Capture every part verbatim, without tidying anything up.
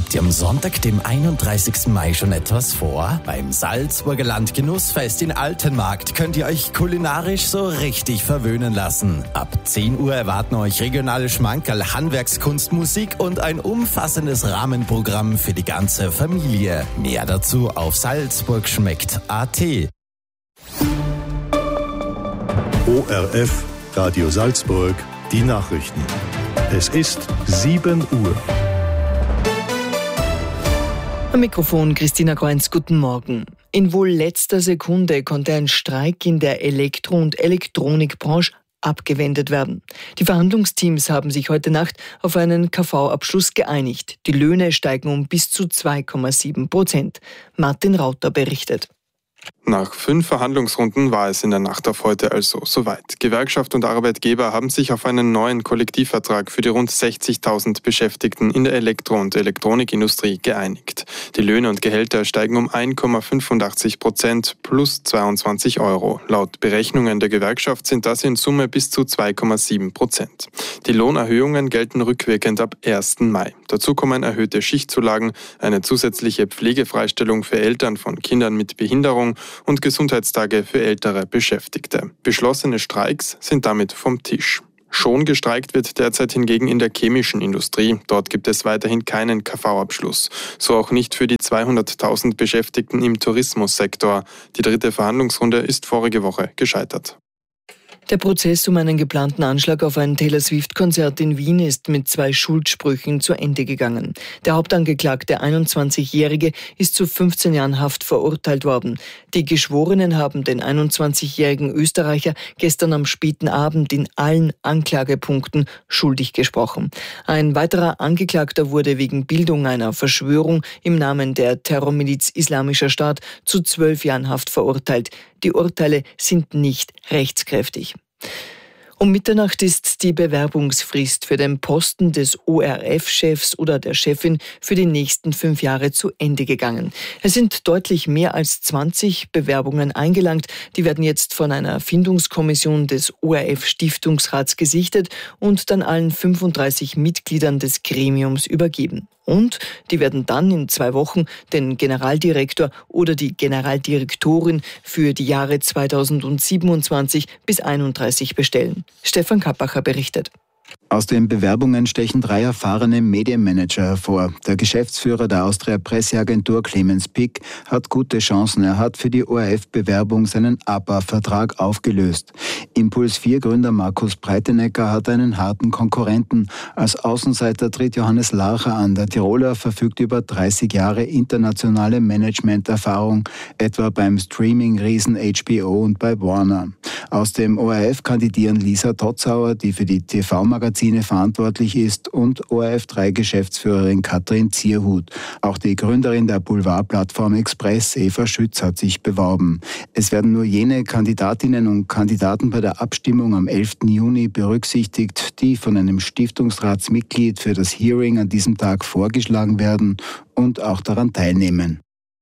Habt ihr am Sonntag, dem einunddreißigsten Mai, schon etwas vor? Beim Salzburger Landgenussfest in Altenmarkt könnt ihr euch kulinarisch so richtig verwöhnen lassen. Ab zehn Uhr erwarten euch regionale Schmankerl, Handwerkskunst, Musik und ein umfassendes Rahmenprogramm für die ganze Familie. Mehr dazu auf salzburgschmeckt punkt a t. O R F, Radio Salzburg, die Nachrichten. Es ist sieben Uhr. Am Mikrofon Christina Kreunz, guten Morgen. In wohl letzter Sekunde konnte ein Streik in der Elektro- und Elektronikbranche abgewendet werden. Die Verhandlungsteams haben sich heute Nacht auf einen K V-Abschluss geeinigt. Die Löhne steigen um bis zu zwei Komma sieben Prozent. Martin Rauter berichtet. Nach fünf Verhandlungsrunden war es in der Nacht auf heute also soweit. Gewerkschaft und Arbeitgeber haben sich auf einen neuen Kollektivvertrag für die rund sechzigtausend Beschäftigten in der Elektro- und Elektronikindustrie geeinigt. Die Löhne und Gehälter steigen um ein Komma fünfundachtzig Prozent plus zweiundzwanzig Euro. Laut Berechnungen der Gewerkschaft sind das in Summe bis zu zwei Komma sieben Prozent. Die Lohnerhöhungen gelten rückwirkend ab ersten Mai. Dazu kommen erhöhte Schichtzulagen, eine zusätzliche Pflegefreistellung für Eltern von Kindern mit Behinderung und Gesundheitstage für ältere Beschäftigte. Beschlossene Streiks sind damit vom Tisch. Schon gestreikt wird derzeit hingegen in der chemischen Industrie. Dort gibt es weiterhin keinen K V-Abschluss. So auch nicht für die zweihunderttausend Beschäftigten im Tourismussektor. Die dritte Verhandlungsrunde ist vorige Woche gescheitert. Der Prozess um einen geplanten Anschlag auf ein Taylor Swift-Konzert in Wien ist mit zwei Schuldsprüchen zu Ende gegangen. Der Hauptangeklagte, einundzwanzigjährige, ist zu fünfzehn Jahren Haft verurteilt worden. Die Geschworenen haben den einundzwanzigjährigen Österreicher gestern am späten Abend in allen Anklagepunkten schuldig gesprochen. Ein weiterer Angeklagter wurde wegen Bildung einer Verschwörung im Namen der Terrormiliz Islamischer Staat zu zwölf Jahren Haft verurteilt. Die Urteile sind nicht rechtskräftig. Um Mitternacht ist die Bewerbungsfrist für den Posten des O R F-Chefs oder der Chefin für die nächsten fünf Jahre zu Ende gegangen. Es sind deutlich mehr als zwanzig Bewerbungen eingelangt. Die werden jetzt von einer Findungskommission des O R F-Stiftungsrats gesichtet und dann allen fünfunddreißig Mitgliedern des Gremiums übergeben. Und die werden dann in zwei Wochen den Generaldirektor oder die Generaldirektorin für die Jahre zweitausendsiebenundzwanzig bis einunddreißig bestellen. Stefan Kappacher berichtet. Aus den Bewerbungen stechen drei erfahrene Medienmanager hervor. Der Geschäftsführer der Austria-Presseagentur Clemens Pick hat gute Chancen. Er hat für die O R F-Bewerbung seinen A B A-Vertrag aufgelöst. Impuls vier Gründer Markus Breitenecker hat einen harten Konkurrenten. Als Außenseiter tritt Johannes Larcher an. Der Tiroler verfügt über dreißig Jahre internationale Managementerfahrung, etwa beim Streaming-Riesen H B O und bei Warner. Aus dem O R F kandidieren Lisa Totzauer, die für die T V-Magazine verantwortlich ist, und O R F drei Geschäftsführerin Katrin Zierhut. Auch die Gründerin der Boulevardplattform Express, Eva Schütz, hat sich beworben. Es werden nur jene Kandidatinnen und Kandidaten bei der Abstimmung am elften Juni berücksichtigt, die von einem Stiftungsratsmitglied für das Hearing an diesem Tag vorgeschlagen werden und auch daran teilnehmen.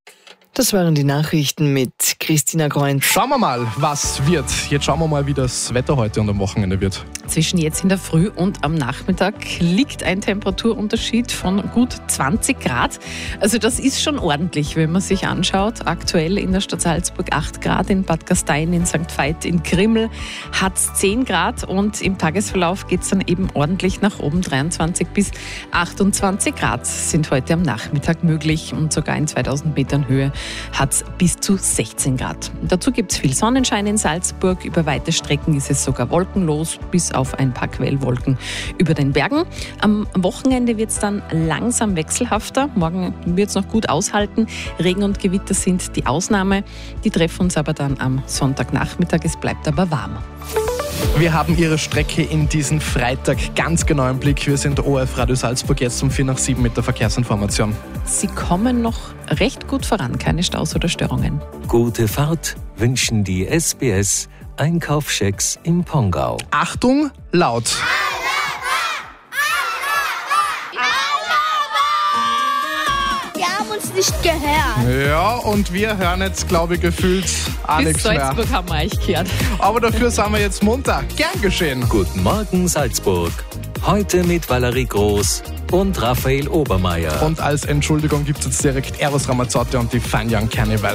Das waren die Nachrichten mit Christina Kreunz. Schauen wir mal, was wird. Jetzt schauen wir mal, wie das Wetter heute und am Wochenende wird. Zwischen jetzt in der Früh und am Nachmittag liegt ein Temperaturunterschied von gut zwanzig Grad. Also das ist schon ordentlich, wenn man sich anschaut. Aktuell in der Stadt Salzburg acht Grad, in Bad Gastein, in Sankt Veit, in Krimml hat es zehn Grad und im Tagesverlauf geht es dann eben ordentlich nach oben. dreiundzwanzig bis achtundzwanzig Grad sind heute am Nachmittag möglich und sogar in zweitausend Metern Höhe hat es bis zu sechzehn Grad. Dazu gibt es viel Sonnenschein in Salzburg. Über weite Strecken ist es sogar wolkenlos, bis auf ein paar Quellwolken über den Bergen. Am Wochenende wird es dann langsam wechselhafter. Morgen wird es noch gut aushalten. Regen und Gewitter sind die Ausnahme. Die treffen uns aber dann am Sonntagnachmittag. Es bleibt aber warm. Wir haben Ihre Strecke in diesen Freitag ganz genau im Blick. Wir sind O R F Radio Salzburg jetzt um vier nach sieben mit der Verkehrsinformation. Sie kommen noch recht gut voran, keine Staus oder Störungen. Gute Fahrt wünschen die S B S Einkaufschecks im Pongau. Achtung, laut! Nicht gehört. Ja, und wir hören jetzt, glaube ich, gefühlt auch Bis nichts mehr. Salzburg haben wir euch gehört. Aber dafür sind wir jetzt munter. Gern geschehen. Guten Morgen Salzburg. Heute mit Valerie Groß und Raphael Obermeier. Und als Entschuldigung gibt es jetzt direkt Eros Ramazzotti und die Fun Young Carnival.